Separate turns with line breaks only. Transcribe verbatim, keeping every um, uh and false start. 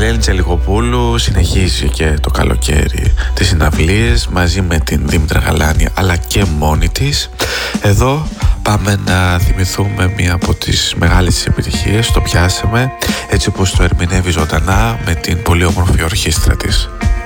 Ελένη Τσελιγοπούλου συνεχίζει και το καλοκαίρι τις συναυλίες μαζί με την Δήμητρα Γαλάνη, αλλά και μόνη της. Εδώ πάμε να θυμηθούμε μία από τις μεγάλες της επιτυχίες, το πιάσαμε, έτσι όπως το ερμηνεύει ζωντανά με την πολύ όμορφη ορχήστρα της.